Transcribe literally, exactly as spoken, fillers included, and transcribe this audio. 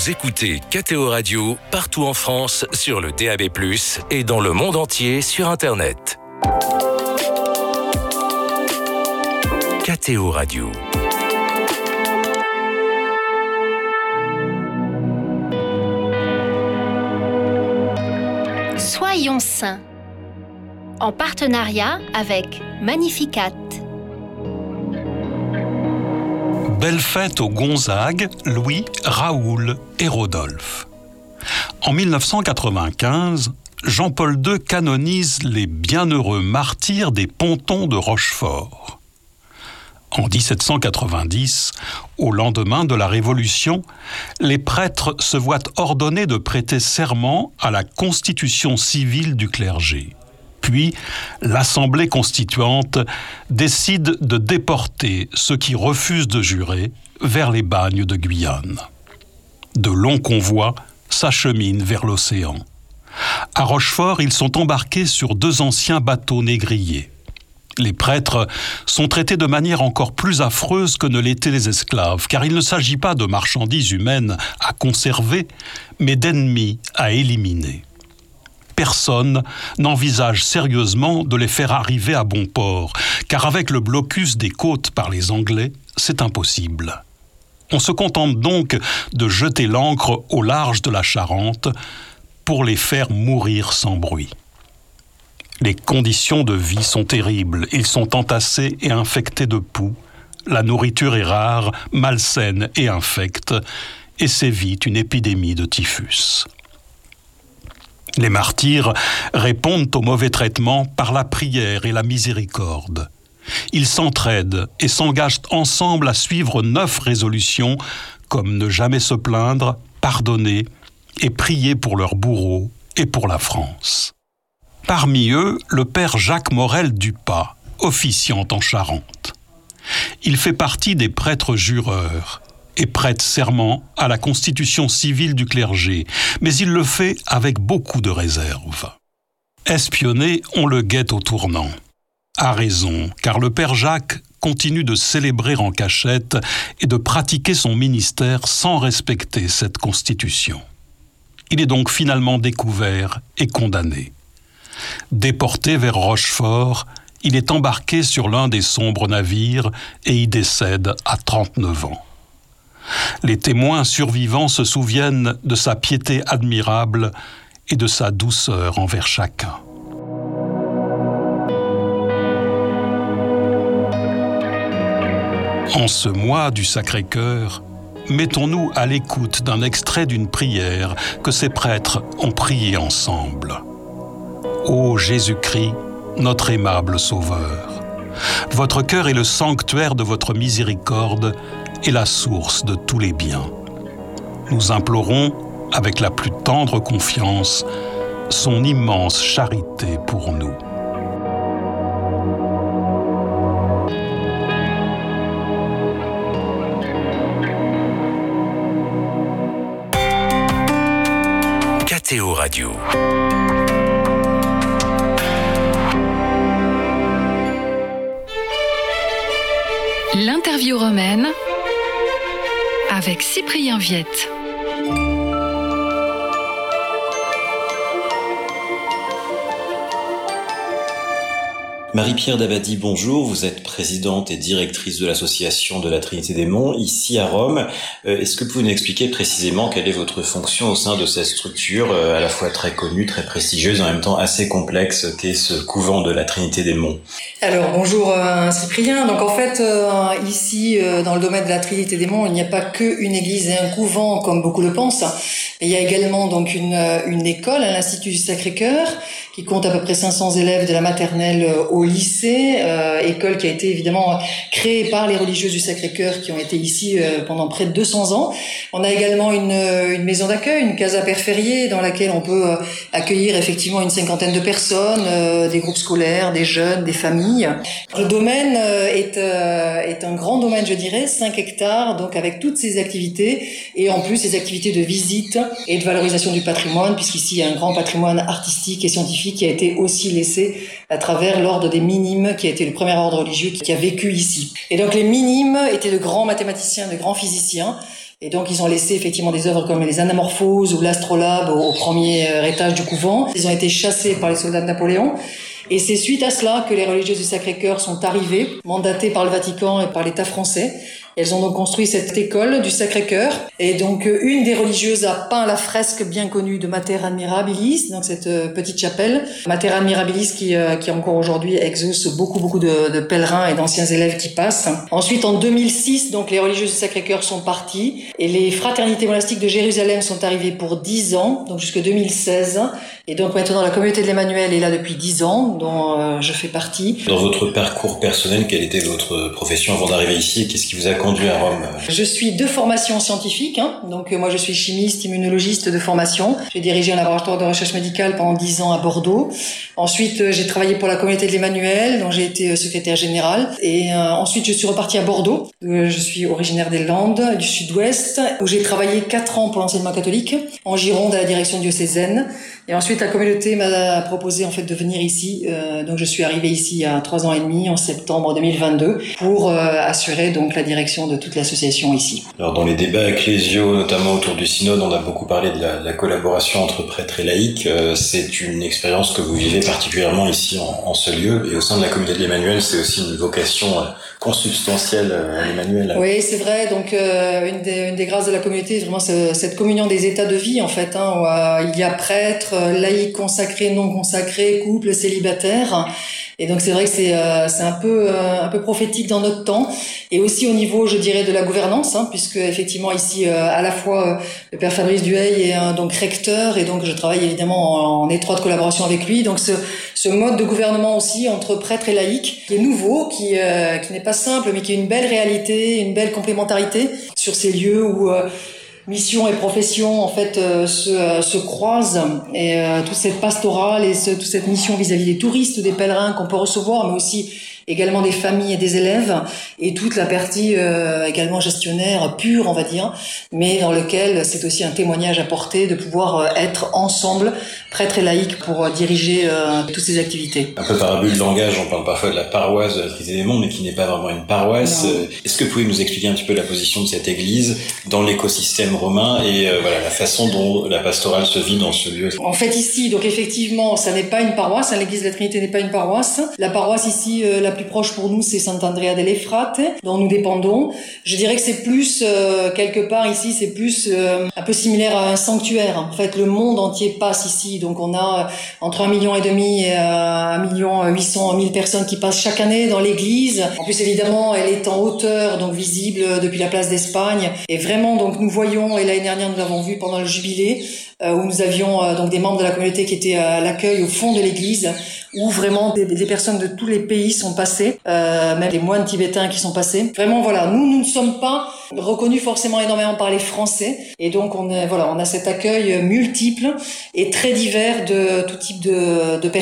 Vous écoutez K T O Radio partout en France sur le D A B plus, et dans le monde entier sur Internet. K T O Radio. Soyons saints, en partenariat avec Magnificat. Belle fête aux Gonzague, Louis, Raoul et Rodolphe. En dix-neuf cent quatre-vingt-quinze, Jean-Paul deux canonise les bienheureux martyrs des pontons de Rochefort. En dix-sept cent quatre-vingt-dix, au lendemain de la Révolution, les prêtres se voient ordonner de prêter serment à la constitution civile du clergé. Puis, l'Assemblée constituante décide de déporter ceux qui refusent de jurer vers les bagnes de Guyane. De longs convois s'acheminent vers l'océan. À Rochefort, ils sont embarqués sur deux anciens bateaux négriers. Les prêtres sont traités de manière encore plus affreuse que ne l'étaient les esclaves, car il ne s'agit pas de marchandises humaines à conserver, mais d'ennemis à éliminer. Personne n'envisage sérieusement de les faire arriver à bon port, car avec le blocus des côtes par les Anglais, c'est impossible. On se contente donc de jeter l'ancre au large de la Charente pour les faire mourir sans bruit. Les conditions de vie sont terribles, ils sont entassés et infectés de poux, la nourriture est rare, malsaine et infecte, et sévit une épidémie de typhus. Les martyrs répondent au mauvais traitement par la prière et la miséricorde. Ils s'entraident et s'engagent ensemble à suivre neuf résolutions, comme ne jamais se plaindre, pardonner et prier pour leurs bourreaux et pour la France. Parmi eux, le père Jacques Morel Dupas, officiant en Charente. Il fait partie des prêtres jureurs et prête serment à la constitution civile du clergé, mais il le fait avec beaucoup de réserve. Espionné, on le guette au tournant. À raison, car le père Jacques continue de célébrer en cachette et de pratiquer son ministère sans respecter cette constitution. Il est donc finalement découvert et condamné. Déporté vers Rochefort, il est embarqué sur l'un des sombres navires et y décède à trente-neuf ans. Les témoins survivants se souviennent de sa piété admirable et de sa douceur envers chacun. En ce mois du Sacré-Cœur, mettons-nous à l'écoute d'un extrait d'une prière que ces prêtres ont priée ensemble. Ô Jésus-Christ, notre aimable Sauveur, votre cœur est le sanctuaire de votre miséricorde et la source de tous les biens. Nous implorons, avec la plus tendre confiance, son immense charité pour nous. K T O Radio. L'interview romaine avec Cyprien Viette. Marie-Pierre Dabadi, bonjour. Vous êtes présidente et directrice de l'association de la Trinité des Monts, ici à Rome. Euh, est-ce que vous pouvez nous expliquer précisément quelle est votre fonction au sein de cette structure, euh, à la fois très connue, très prestigieuse, en même temps assez complexe, qu'est ce couvent de la Trinité des Monts? Alors, bonjour euh, Cyprien. Donc en fait, euh, ici, euh, dans le domaine de la Trinité des Monts, il n'y a pas qu'une église et un couvent, comme beaucoup le pensent. Il y a également donc une, une école à l'Institut du Sacré-Cœur, qui compte à peu près cinq cents élèves de la maternelle au lycée, euh, école qui a été évidemment créée par les religieuses du Sacré-Cœur qui ont été ici euh, pendant près de deux cents ans. On a également une, une maison d'accueil, une casa Perférier, dans laquelle on peut euh, accueillir effectivement une cinquantaine de personnes, euh, des groupes scolaires, des jeunes, des familles. Le domaine euh, est, euh, est un grand domaine, je dirais, cinq hectares, donc avec toutes ces activités et en plus ces activités de visite et de valorisation du patrimoine, puisqu'ici il y a un grand patrimoine artistique et scientifique qui a été aussi laissé à travers l'ordre des Minimes, qui a été le premier ordre religieux qui a vécu ici. Et donc les Minimes étaient de grands mathématiciens, de grands physiciens, Et donc ils ont laissé effectivement des œuvres comme les Anamorphoses ou l'Astrolabe au, au premier étage du couvent. Ils ont été chassés par les soldats de Napoléon. Et c'est suite à cela que les religieuses du Sacré-Cœur sont arrivées, mandatées par le Vatican et par l'État français. Elles ont donc construit cette école du Sacré-Cœur. Et donc, une des religieuses a peint la fresque bien connue de Mater Admirabilis, donc cette petite chapelle. Mater Admirabilis qui, euh, qui encore aujourd'hui exauce beaucoup, beaucoup de, de pèlerins et d'anciens élèves qui passent. Ensuite, en deux mille six, donc, les religieuses du Sacré-Cœur sont parties et les fraternités monastiques de Jérusalem sont arrivées pour dix ans, donc jusqu'en deux mille seize. Et donc, maintenant, la communauté de l'Emmanuel est là depuis dix ans, dont euh, je fais partie. Dans votre parcours personnel, quelle était votre profession avant d'arriver ici et qu'est-ce qui vous a conduit à Rome? Je suis de formation scientifique, hein. Donc euh, moi je suis chimiste, immunologiste de formation. J'ai dirigé un laboratoire de recherche médicale pendant dix ans à Bordeaux. Ensuite euh, j'ai travaillé pour la communauté de l'Emmanuel, dont j'ai été euh, secrétaire générale. Et euh, ensuite je suis repartie à Bordeaux. Euh, je suis originaire des Landes, du Sud-Ouest, où j'ai travaillé quatre ans pour l'enseignement catholique, en Gironde à la direction diocésaine. Et ensuite la communauté m'a proposé en fait de venir ici. Euh, donc je suis arrivée ici il y a trois ans et demi, en septembre deux mille vingt-deux, pour euh, assurer donc la direction de toute l'association ici. Alors dans les débats ecclésiaux, notamment autour du synode, on a beaucoup parlé de la, de la collaboration entre prêtres et laïcs. Euh, c'est une expérience que vous vivez particulièrement ici en, en ce lieu. Et au sein de la communauté de l'Emmanuel, c'est aussi une vocation euh, consubstantielle à l'Emmanuel. Oui, c'est vrai. Donc euh, une, des, une des grâces de la communauté, vraiment c'est cette communion des états de vie en fait. Hein, où euh, il y a prêtres, laïcs, consacrés, non consacrés, couples, célibataires. Et donc c'est vrai que c'est euh, c'est un peu euh, un peu prophétique dans notre temps, et aussi au niveau, je dirais, de la gouvernance, hein, puisque effectivement ici euh, à la fois euh, le père Fabrice Dueil est euh, donc recteur, et donc je travaille évidemment en, en étroite collaboration avec lui. Donc ce ce mode de gouvernement aussi entre prêtres et laïcs qui est nouveau, qui euh, qui n'est pas simple, mais qui est une belle réalité, une belle complémentarité sur ces lieux où euh, mission et profession en fait euh, se, euh, se croisent, et euh, toute cette pastorale et ce, toute cette mission vis-à-vis des touristes, des pèlerins qu'on peut recevoir, mais aussi également des familles et des élèves, et toute la partie euh, également gestionnaire pure, on va dire, mais dans lequel c'est aussi un témoignage à porter de pouvoir euh, être ensemble, prêtres et laïcs, pour euh, diriger euh, toutes ces activités. Un peu par abus de langage, on parle parfois de la paroisse de la Trinité des Monts, mais qui n'est pas vraiment une paroisse. Non. Est-ce que vous pouvez nous expliquer un petit peu la position de cette église dans l'écosystème romain et euh, voilà la façon dont la pastorale se vit dans ce lieu? En fait ici, donc effectivement, ça n'est pas une paroisse, hein, l'église de la Trinité n'est pas une paroisse. La paroisse ici, euh, la plus proche pour nous, c'est Sant'Andrea delle Frate, dont nous dépendons. Je dirais que c'est plus, euh, quelque part ici, c'est plus euh, un peu similaire à un sanctuaire. En fait, le monde entier passe ici, donc on a euh, entre un million et demi et euh, un million huit cent mille personnes qui passent chaque année dans l'église. En plus, évidemment, elle est en hauteur, donc visible depuis la place d'Espagne. Et vraiment, donc nous voyons, et l'année dernière nous l'avons vu pendant le jubilé, euh, où nous avions euh, donc des membres de la communauté qui étaient à l'accueil au fond de l'église, où vraiment des, des personnes de tous les pays sont passées, euh, même des moines tibétains qui sont passés. Vraiment, voilà, nous, nous ne sommes pas reconnus forcément énormément par les Français, et donc on est, voilà, on a cet accueil multiple et très divers de tout type de, de personnes.